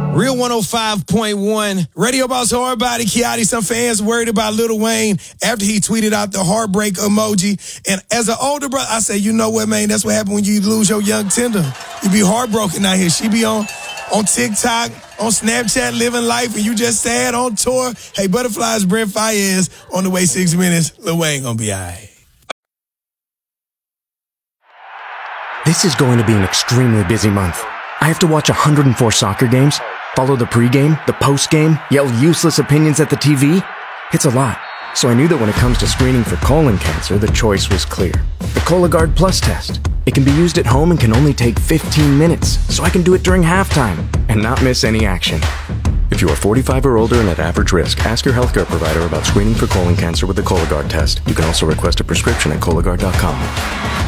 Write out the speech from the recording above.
Real 105.1. Radio Boss Hard Body Kiati. Some fans worried about Lil Wayne after he tweeted out the heartbreak emoji. And as an older brother, I say, you know what, man? That's what happened when you lose your young tender. You be heartbroken out here. She be on TikTok, on Snapchat, living life, and you just sad on tour. Hey, Butterflies, Brent Faiyaz on the way 6 minutes. Lil Wayne gonna be all right. This is going to be an extremely busy month. I have to watch 104 soccer games, follow the pregame, the postgame, yell useless opinions at the TV. It's a lot. So I knew that when it comes to screening for colon cancer, the choice was clear. The Cologuard Plus test. It can be used at home and can only take 15 minutes, so I can do it during halftime and not miss any action. If you are 45 or older and at average risk, ask your healthcare provider about screening for colon cancer with the Cologuard test. You can also request a prescription at Cologuard.com.